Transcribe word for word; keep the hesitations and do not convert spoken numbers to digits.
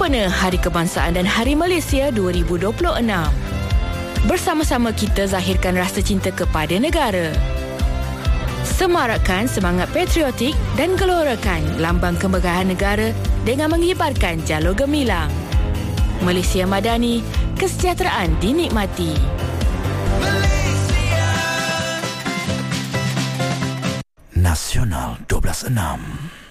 sempena Hari Kebangsaan dan Hari Malaysia dua ribu dua puluh enam. Bersama-sama kita zahirkan rasa cinta kepada negara. Semarakkan semangat patriotik dan gelorakan lambang kemegahan negara dengan mengibarkan jalur gemilang. Malaysia Madani, kesejahteraan dinikmati. Nasional dua belas enam.